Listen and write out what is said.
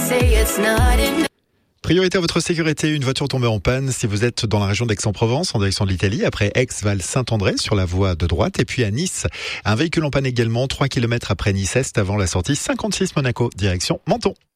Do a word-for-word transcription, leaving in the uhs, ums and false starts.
say it's not enough. Priorité à votre sécurité, une voiture tombée en panne si vous êtes dans la région d'Aix-en-Provence en direction de l'Italie, après Aix, Val, Saint-André sur la voie de droite, et puis à Nice. Un véhicule en panne également, trois kilomètres après Nice-Est avant la sortie cinquante-six Monaco, direction Menton.